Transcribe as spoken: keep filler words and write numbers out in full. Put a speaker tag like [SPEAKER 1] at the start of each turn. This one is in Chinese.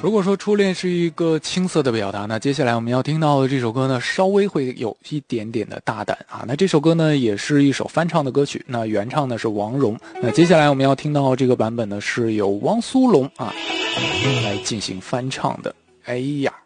[SPEAKER 1] 如果说初恋是一个青涩的表达，那接下来我们要听到的这首歌呢，稍微会有一点点的大胆啊。那这首歌呢，也是一首翻唱的歌曲，那原唱呢是王蓉，那接下来我们要听到这个版本呢，是由汪苏泷啊来进行翻唱的。哎呀。